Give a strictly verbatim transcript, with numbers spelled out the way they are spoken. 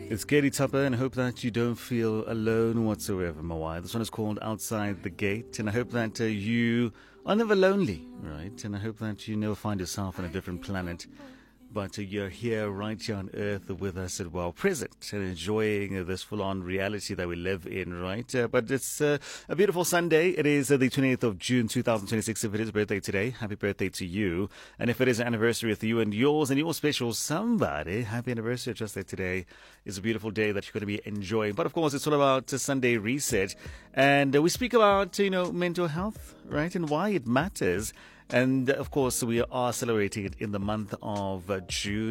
It's Katie Tupper, and I hope that you don't feel alone whatsoever, Mawai. This one is called Outside the Gate, and I hope that uh, you are never lonely, right? And I hope that you never find yourself on a different planet, but uh, you're here, right here on Earth with us and well present and enjoying uh, this full-on reality that we live in, right? Uh, but it's uh, a beautiful Sunday. It is uh, the twenty-eighth of June, two thousand twenty-six. If it is birthday today, happy birthday to you. And if it is an anniversary with you and yours and your special somebody, happy anniversary just there today. It's a beautiful day that you're going to be enjoying. But of course, it's all about uh, Sunday Reset. And uh, we speak about, you know, mental health, right? And why it matters. And of course, we are celebrating it in the month of uh, June.